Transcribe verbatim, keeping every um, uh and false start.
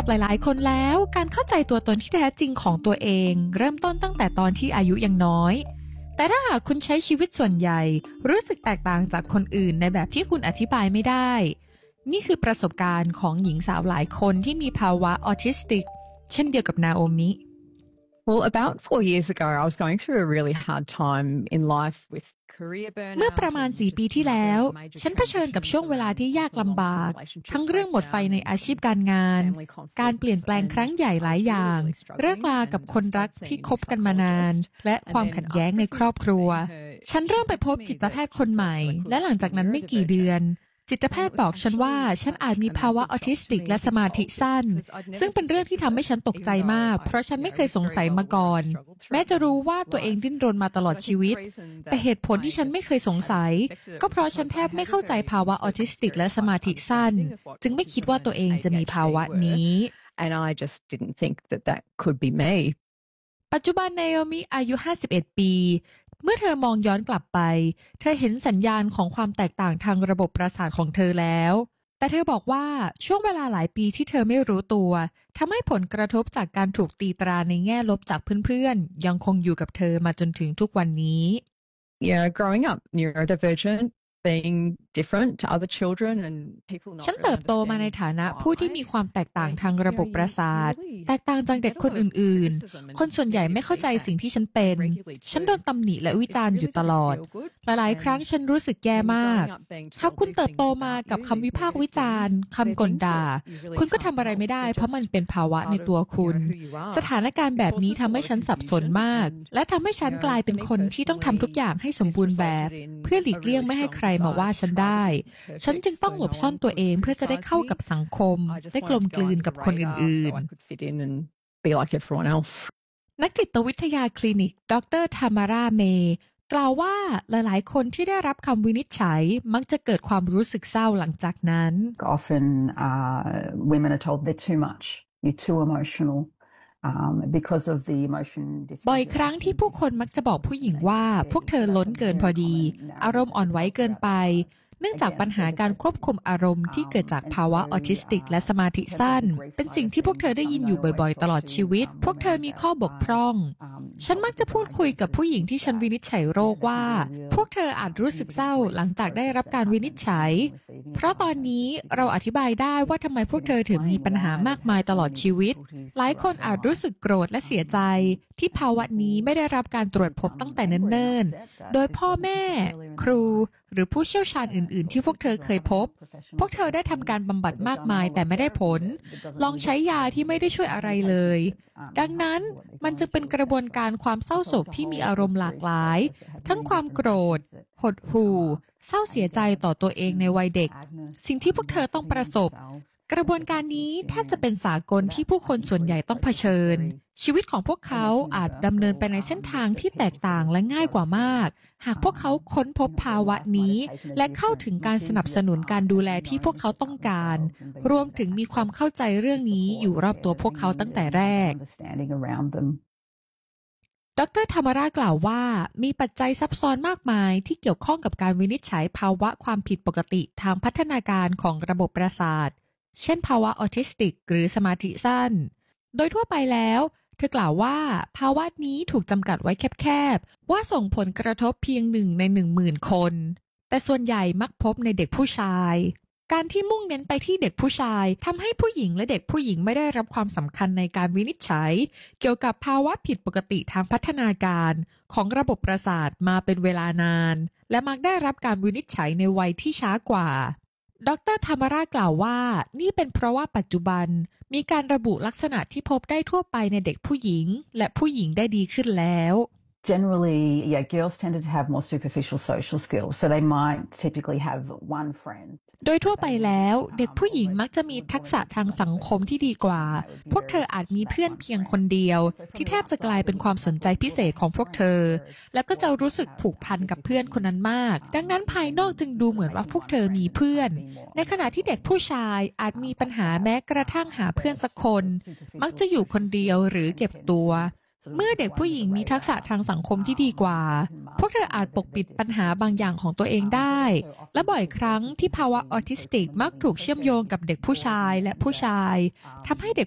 หลายๆคนแล้วการเข้าใจตัวตนที่แท้จริงของตัวเองเริ่มต้นตั้งแต่ตอนที่อายุยังน้อยแต่ถ้าหากคุณใช้ชีวิตส่วนใหญ่รู้สึกแตกต่างจากคนอื่นในแบบที่คุณอธิบายไม่ได้นี่คือประสบการณ์ของหญิงสาวหลายคนที่มีภาวะออทิสติกเช่นเดียวกับนาโอมิ Well, about four years ago, I was going through a really hard time in life with career burnout. เมื่อประมาณสี่ปีที่แล้วฉันเผชิญกับช่วงเวลาที่ยากลำบากทั้งเรื่องหมดไฟในอาชีพการงานการเปลี่ยนแปลงครั้งใหญ่หลายอย่างเลิกลากับคนรักที่คบกันมานานและความขัดแย้งในครอบครัวฉันเริ่มไปพบจิตแพทย์คนใหม่และหลังจากนั้นไม่กี่เดือนจิตแพทย์บอกฉันว่าฉันอาจมีภาวะออทิสติกและสมาธิสั้นซึ่งเป็นเรื่องที่ทำให้ฉันตกใจมากเพราะฉันไม่เคยสงสัยมาก่อนแม้จะรู้ว่าตัวเองดิ้นรนมาตลอดชีวิตแต่เหตุผลที่ฉันไม่เคยสงสัยก็เพราะฉันแทบไม่เข้าใจภาวะออทิสติกและสมาธิสั้นจึงไม่คิดว่าตัวเองจะมีภาวะนี้ And I just didn't think that that could be me. ปัจจุบันนาโอมิอายุห้าสิบเอ็ดปีเมื่อเธอมองย้อนกลับไปเธอเห็นสัญญาณของความแตกต่างทางระบบประสาทของเธอแล้วแต่เธอบอกว่าช่วงเวลาหลายปีที่เธอไม่รู้ตัวทำให้ผลกระทบจากการถูกตีตราในแง่ลบจากเพื่อนๆยังคงอยู่กับเธอมาจนถึงทุกวันนี้ Yeah, growing up neurodivergent, being different to other children and people not ฉันเติบโตมาในฐานะผู้ที่มีความแตกต่างทางระบบประสาทแตกต่างจากเด็กคนอื่นๆคนส่วนใหญ่ไม่เข้าใจสิ่งที่ฉันเป็นฉันโดนตำหนิและวิจารณ์อยู่ตลอดหลายๆครั้งฉันรู้สึกแย่มากหากคุณเติบโตมากับคำวิพากษ์วิจารณ์คำกลด่าคุณก็ทำอะไรไม่ได้เพราะมันเป็นภาวะในตัวคุณสถานการณ์แบบนี้ทำให้ฉันสับสนมากและทำให้ฉันกลายเป็นคนที่ต้องทำทุกอย่างให้สมบูรณ์แบบเพื่อหลีกเลี่ยงไม่ให้ใครมาว่าฉันได้ฉันจึงต้องหลบซ่อนตัวเองเพื่อจะได้เข้ากับสังคมได้กลมกลืนกับคนอื่นๆนักจิตวิทยาคลินิกดรทามาราเมย์กล่าวว่าหลายๆคนที่ได้รับคำวินิจฉัยมักจะเกิดความรู้สึกเศร้าหลังจากนั้น Often uh, women are told they're too much, you're too emotional um, because of the emotion บ่อยครั้งที่ผู้คนมักจะบอกผู้หญิงว่าพวกเธอล้นเกินพอดีอารมณ์อ่อนไหวเกินไปเนื่องจากปัญหาการควบคุมอารมณ์ที่เกิดจากภาวะออทิสติกและสมาธิสั้นเป็นสิ่งที่พวกเธอได้ยินอยู่บ่อยๆตลอดชีวิตพวกเธอมีข้อบกพร่องฉันมักจะพูดคุยกับผู้หญิงที่ฉันวินิจฉัยโรคว่าพวกเธออาจรู้สึกเศร้าหลังจากได้รับการวินิจฉัยเพราะตอนนี้เราอธิบายได้ว่าทำไมพวกเธอถึงมีปัญหามากมายตลอดชีวิตหลายคนอาจรู้สึกโกรธและเสียใจที่ภาวะนี้ไม่ได้รับการตรวจพบตั้งแต่เนิ่นๆโดยพ่อแม่ครูหรือผู้เชี่ยวชาญอื่นๆที่พวกเธอเคยพบพวกเธอได้ทำการบำบัดมากมายแต่ไม่ได้ผลลองใช้ยาที่ไม่ได้ช่วยอะไรเลยดังนั้นมันจึงเป็นกระบวนการความเศร้าโศกที่มีอารมณ์หลากหลายทั้งความโกรธหดหู่เศร้าเสียใจต่อตัวเองในวัยเด็กสิ่งที่พวกเธอต้องประสบกระบวนการนี้แทบจะเป็นสากลที่ผู้คนส่วนใหญ่ต้องเผชิญชีวิตของพวกเขาอาจดำเนินไปในเส้นทางที่แตกต่างและง่ายกว่ามากหากพวกเขาค้นพบภาวะนี้และเข้าถึงการสนับสนุนการดูแลที่พวกเขาต้องการรวมถึงมีความเข้าใจเรื่องนี้อยู่รอบตัวพวกเขาตั้งแต่แรกดรธรรมรากล่าวว่ามีปัจจัยซับซ้อนมากมายที่เกี่ยวข้องกับการวินิจฉัยภาวะความผิดปกติทางพัฒนาการของระบบประสาทเช่นภาวะออทิสติกหรือสมาธิสั้นโดยทั่วไปแล้วเธอกล่าวว่าภาวะนี้ถูกจำกัดไว้แคบๆว่าส่งผลกระทบเพียงหนึ่งในหนึ่งหมื่นคนแต่ส่วนใหญ่มักพบในเด็กผู้ชายการที่มุ่งเน้นไปที่เด็กผู้ชายทำให้ผู้หญิงและเด็กผู้หญิงไม่ได้รับความสำคัญในการวินิจฉัยเกี่ยวกับภาวะผิดปกติทางพัฒนาการของระบบประสาทมาเป็นเวลานานและมักได้รับการวินิจฉัยในวัยที่ช้ากว่าดรธรรมรากล่าวว่านี่เป็นเพราะว่าปัจจุบันมีการระบุลักษณะที่พบได้ทั่วไปในเด็กผู้หญิงและผู้หญิงได้ดีขึ้นแล้ว Generally, yeah, girls tended to have more superficial social skills, so they might typically have one friend. โดยทั่วไปแล้วเด็กผู้หญิงมักจะมีทักษะทางสังคมที่ดีกว่าพวกเธออาจมีเพื่อนเพียงคนเดียวที่แทบจะกลายเป็นความสนใจพิเศษของพวกเธอแล้วก็จะรู้สึกผูกพันกับเพื่อนคนนั้นมากดังนั้นภายนอกจึงดูเหมือนว่าพวกเธอมีเพื่อนในขณะที่เด็กผู้ชายอาจมีปัญหาแม้กระทั่งหาเพื่อนสักคนมักจะอยู่คนเดียวหรือเก็บตัวเมื่อเด็กผู้หญิงมีทักษะทางสังคมที่ดีกว่าพวกเธออาจปกปิดปัญหาบางอย่างของตัวเองได้และบ่อยครั้งที่ภาวะออทิสติกมักถูกเชื่อมโยงกับเด็กผู้ชายและผู้ชายทำให้เด็ก